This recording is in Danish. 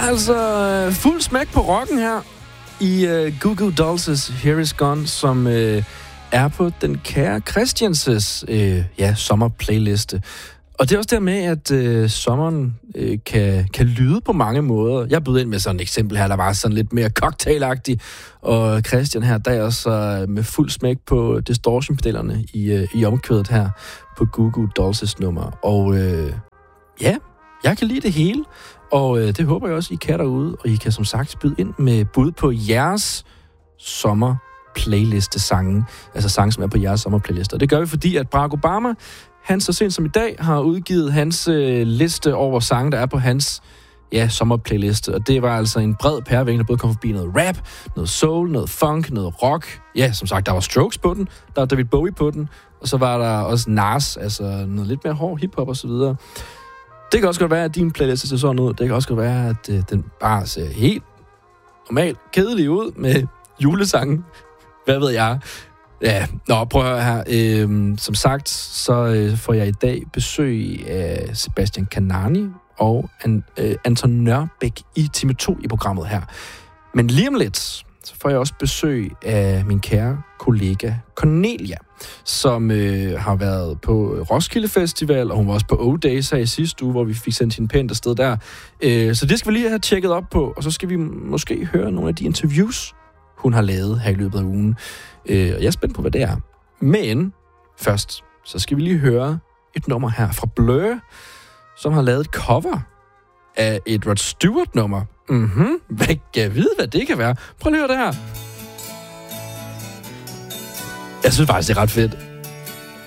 altså fuld smæk på rocken her i Goo Goo Dolls' Here Is Gone, som er på den kære Christians' sommerplayliste. Og det er også der med, at sommeren kan lyde på mange måder. Jeg bød ind med sådan et eksempel her, der var sådan lidt mere cocktailagtigt, og Christian her, der er også med fuld smæk på distortion-pedalerne i omkvædet her på Goo Goo Dolls' nummer. Og jeg kan lide det hele, og det håber jeg også, I kan derude, og I kan som sagt byde ind med bud på jeres sommerplayliste-sange, altså sange, som er på jeres sommerplayliste. Og det gør vi, fordi at Barack Obama, han så sent som i dag har udgivet hans liste over sange, der er på hans sommerplayliste. Og det var altså en bred pæreving, der både kom forbi noget rap, noget soul, noget funk, noget rock. Ja, som sagt, der var Strokes på den, der var David Bowie på den, og så var der også Nas, altså noget lidt mere hård hiphop og så videre. Det kan også godt være, at din playliste ser sådan ud. Det kan også godt være, at den bare ser helt normalt kedelig ud med julesangen. Hvad ved jeg? Ja, prøv at høre her. Som sagt, så får jeg i dag besøg af Sebastian Kanani og Anton Nørbæk i time 2 i programmet her. Men lige om lidt, så får jeg også besøg af min kære kollega Cornelia, som har været på Roskilde Festival, og hun var også på O-Days her i sidste uge, hvor vi fik sendt hende pænt afsted der. Så det skal vi lige have tjekket op på, og så skal vi måske høre nogle af de interviews, hun har lavet her i løbet af ugen. Og jeg er spændt på, hvad det er. Men først, så skal vi lige høre et nummer her fra Blur, som har lavet et cover af et Rod Stewart-nummer. Hvad kan jeg vide, hvad det kan være? Prøv lige at høre det her. Jeg synes faktisk, det er ret fedt.